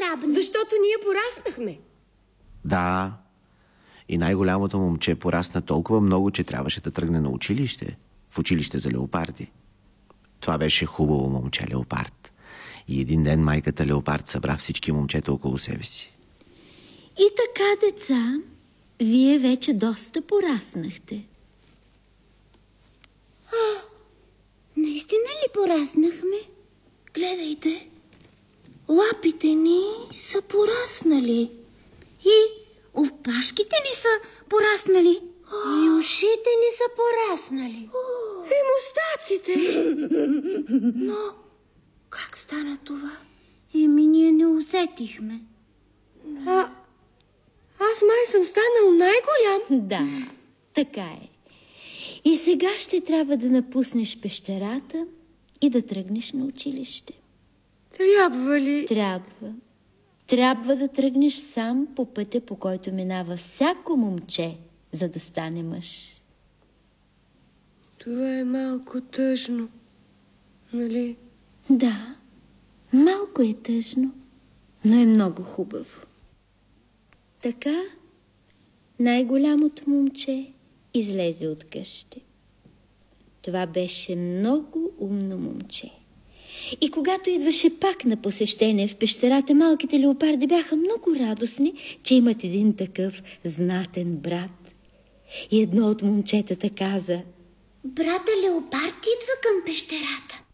драбне? Защото ние пораснахме. Да. И най-голямото момче порасна толкова много, че трябваше да тръгне на училище. В училище за леопарди. Това беше хубаво момче леопард. И един ден майката леопард събра всички момчета около себе си. И така, деца, вие вече доста пораснахте. Наистина ли пораснахме? Гледайте, лапите ни са пораснали. И опашките ни са пораснали. И ушите ни са пораснали. И мустаците. Но как стана това? Ние не усетихме. Аз май съм станал най-голям. Да, така е. И сега ще трябва да напуснеш пещерата и да тръгнеш на училище. Трябва ли? Трябва. Трябва да тръгнеш сам по пътя, по който минава всяко момче, за да стане мъж. Това е малко тъжно, нали? Да, малко е тъжно, но е много хубаво. Така най-голямото момче излезе от къщи. Това беше много умно момче. И когато идваше пак на посещение в пещерата, малките леопарди бяха много радостни, че имат един такъв знатен брат. И едно от момчетата каза: брата леопард идва към пещерата.